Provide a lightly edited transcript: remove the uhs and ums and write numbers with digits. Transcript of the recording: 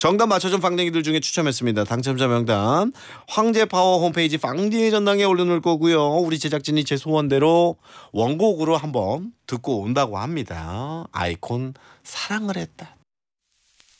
정답 맞춰준 빵댕이들 중에 추첨했습니다. 당첨자 명단 황제파워 홈페이지 빵댕이 전당에 올려놓을 거고요. 우리 제작진이 제 소원대로 원곡으로 한번 듣고 온다고 합니다. 아이콘 사랑을 했다.